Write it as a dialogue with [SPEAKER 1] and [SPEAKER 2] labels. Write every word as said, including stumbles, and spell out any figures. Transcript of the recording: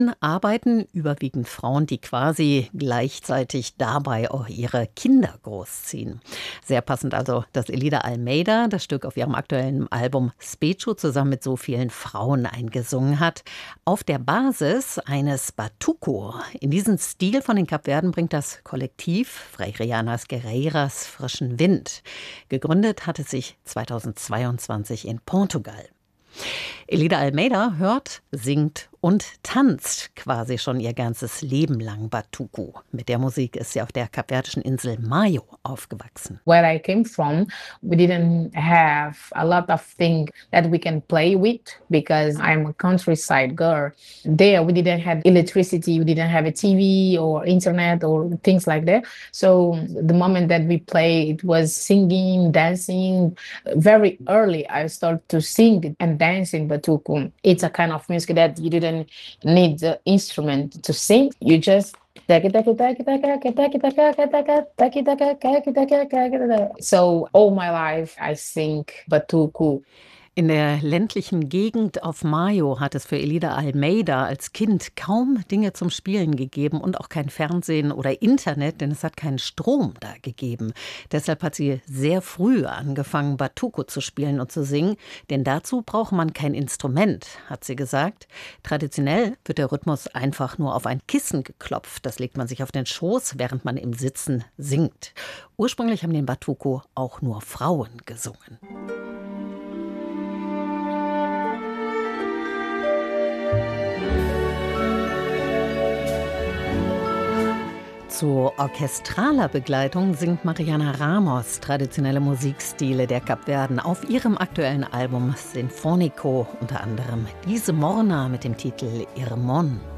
[SPEAKER 1] Arbeiten überwiegend Frauen, die quasi gleichzeitig dabei auch ihre Kinder großziehen. Sehr passend also, dass Elida Almeida das Stück auf ihrem aktuellen Album Specho zusammen mit so vielen Frauen eingesungen hat. Auf der Basis eines Batuco. In diesen Stil von den Kapverden bringt das Kollektiv Freirianas Guerreiras frischen Wind. Gegründet hat es sich zweitausendzweiundzwanzig in Portugal. Elida Almeida hört, singt und tanzt quasi schon ihr ganzes Leben lang Batuco. Mit der Musik ist sie auf der kapverdischen Insel Maio aufgewachsen.
[SPEAKER 2] Where I came from, we didn't have a lot of things that we can play with because I'm a countryside girl. There we didn't have electricity, we didn't have a T V or internet or things like that. So the moment that we play, it was singing, dancing. Very early I started to sing and dance in Batuco. It's a kind of music that you didn't need the instrument to sing. You just so all my life I sing Batuco.
[SPEAKER 1] In der ländlichen Gegend auf Maio hat es für Elida Almeida als Kind kaum Dinge zum Spielen gegeben und auch kein Fernsehen oder Internet, denn es hat keinen Strom da gegeben. Deshalb hat sie sehr früh angefangen, Batuco zu spielen und zu singen, denn dazu braucht man kein Instrument, hat sie gesagt. Traditionell wird der Rhythmus einfach nur auf ein Kissen geklopft. Das legt man sich auf den Schoß, während man im Sitzen singt. Ursprünglich haben den Batuco auch nur Frauen gesungen. Zu orchestraler Begleitung singt Mariana Ramos traditionelle Musikstile der Kapverden auf ihrem aktuellen Album Sinfónico, unter anderem diese Morna mit dem Titel Irmón.